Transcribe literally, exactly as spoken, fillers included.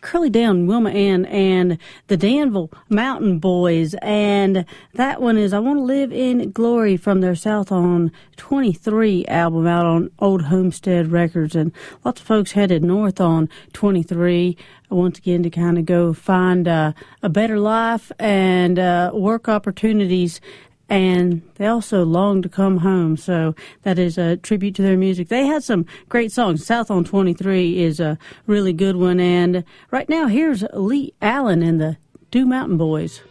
Curly Down, Wilma Ann, and the Danville Mountain Boys. And that one is I Want to Live in Glory from their South on twenty-three album out on Old Homestead Records. And lots of folks headed north on twenty-three once again to kind of go find uh, a better life and uh, work opportunities. And they also long to come home, so that is a tribute to their music. They had some great songs. South on twenty-three is a really good one. And right now, here's Lee Allen and the Dew Mountain Boys.